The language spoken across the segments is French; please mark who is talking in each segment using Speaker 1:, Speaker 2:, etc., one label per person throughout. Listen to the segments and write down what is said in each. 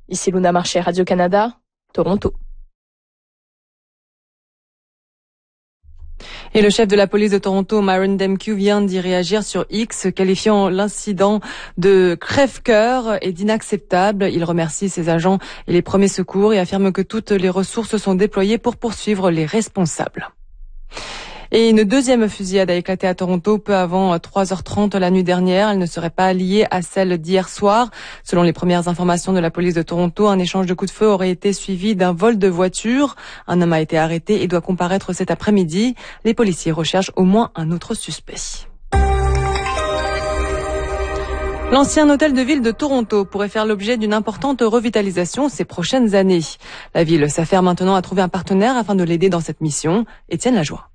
Speaker 1: Ici Luna Marché, Radio-Canada, Toronto.
Speaker 2: Et le chef de la police de Toronto, Myron Demkiw, vient d'y réagir sur X, qualifiant l'incident de crève-cœur et d'inacceptable. Il remercie ses agents et les premiers secours et affirme que toutes les ressources sont déployées pour poursuivre les responsables. Et une deuxième fusillade a éclaté à Toronto peu avant 3h30 la nuit dernière. Elle ne serait pas liée à celle d'hier soir. Selon les premières informations de la police de Toronto, un échange de coups de feu aurait été suivi d'un vol de voiture. Un homme a été arrêté et doit comparaître cet après-midi. Les policiers recherchent au moins un autre suspect. L'ancien hôtel de ville de Toronto pourrait faire l'objet d'une importante revitalisation ces prochaines années. La ville s'affaire maintenant à trouver un partenaire afin de l'aider dans cette mission. Étienne Lajoie.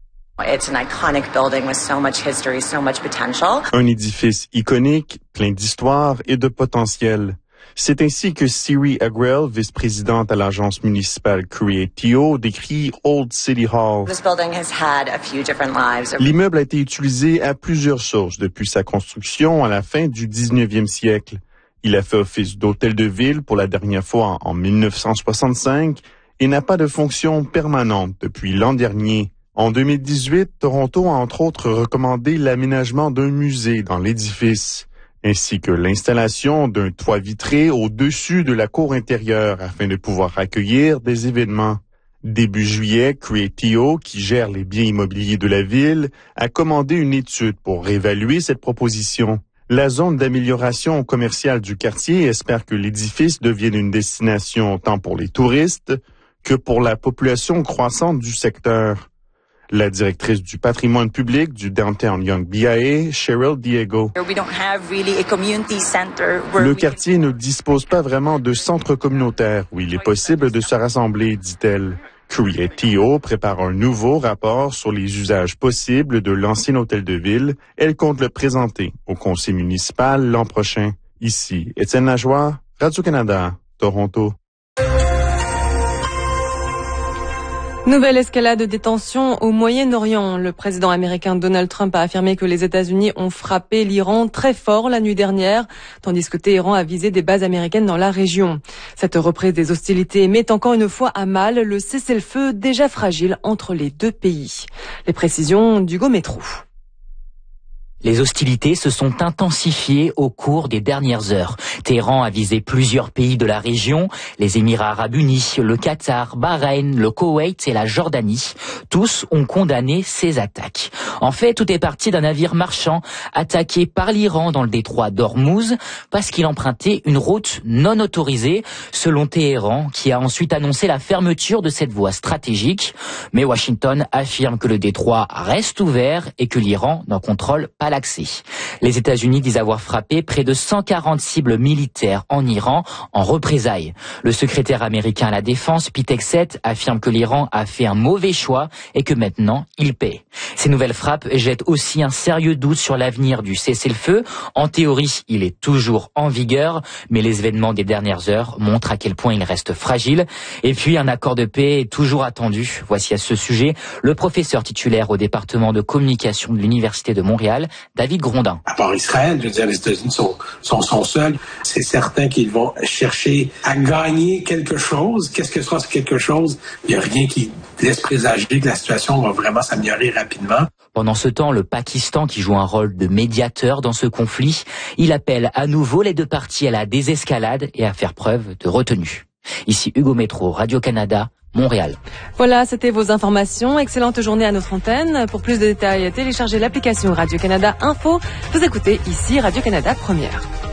Speaker 3: Un édifice iconique, plein d'histoire et de potentiel. C'est ainsi que Siri Agrell, vice-présidente à l'agence municipale Creatio, décrit Old City Hall. L'immeuble a été utilisé à plusieurs sources depuis sa construction à la fin du 19e siècle. Il a fait office d'hôtel de ville pour la dernière fois en 1965 et n'a pas de fonction permanente depuis l'an dernier. En 2018, Toronto a entre autres recommandé l'aménagement d'un musée dans l'édifice, ainsi que l'installation d'un toit vitré au-dessus de la cour intérieure afin de pouvoir accueillir des événements. Début juillet, Creatio, qui gère les biens immobiliers de la ville, a commandé une étude pour réévaluer cette proposition. La zone d'amélioration commerciale du quartier espère que l'édifice devienne une destination tant pour les touristes que pour la population croissante du secteur. La directrice du patrimoine public du Downtown Yonge BIA, Cheryl Diego. Le quartier ne dispose pas vraiment de centre communautaire où il est possible de se rassembler, dit-elle. Creatio prépare un nouveau rapport sur les usages possibles de l'ancien hôtel de ville. Elle compte le présenter au conseil municipal l'an prochain. Ici, Étienne Lajoie, Radio-Canada, Toronto.
Speaker 2: Nouvelle escalade des tensions au Moyen-Orient. Le président américain Donald Trump a affirmé que les États-Unis ont frappé l'Iran très fort la nuit dernière, tandis que Téhéran a visé des bases américaines dans la région. Cette reprise des hostilités met encore une fois à mal le cessez-le-feu déjà fragile entre les deux pays. Les précisions d'Hugo Métrou.
Speaker 4: Les hostilités se sont intensifiées au cours des dernières heures. Téhéran a visé plusieurs pays de la région, les Émirats arabes unis, le Qatar, Bahreïn, le Koweït et la Jordanie. Tous ont condamné ces attaques. En fait, tout est parti d'un navire marchand attaqué par l'Iran dans le détroit d'Ormuz parce qu'il empruntait une route non autorisée, selon Téhéran, qui a ensuite annoncé la fermeture de cette voie stratégique. Mais Washington affirme que le détroit reste ouvert et que l'Iran n'en contrôle pas l'accès. Les États-Unis disent avoir frappé près de 140 cibles militaires en Iran en représailles. Le secrétaire américain à la Défense, Pete Hegseth, affirme que l'Iran a fait un mauvais choix et que maintenant il paie. Ces nouvelles frappes jettent aussi un sérieux doute sur l'avenir du cessez-le-feu. En théorie, il est toujours en vigueur, mais les événements des dernières heures montrent à quel point il reste fragile. Et puis un accord de paix est toujours attendu. Voici à ce sujet le professeur titulaire au département de communication de l'Université de Montréal, David Grondin.
Speaker 5: À part Israël, je veux dire, les États-Unis sont seuls. C'est certain qu'ils vont chercher à gagner quelque chose. Qu'est-ce que sera ce quelque chose? Il n'y a rien qui laisse présager que la situation va vraiment s'améliorer rapidement.
Speaker 4: Pendant ce temps, le Pakistan, qui joue un rôle de médiateur dans ce conflit, il appelle à nouveau les deux parties à la désescalade et à faire preuve de retenue. Ici Hugo Métrou, Radio-Canada, Montréal.
Speaker 2: Voilà, c'était vos informations. Excellente journée à notre antenne. Pour plus de détails, téléchargez l'application Radio-Canada Info. Vous écoutez ici Radio-Canada Première.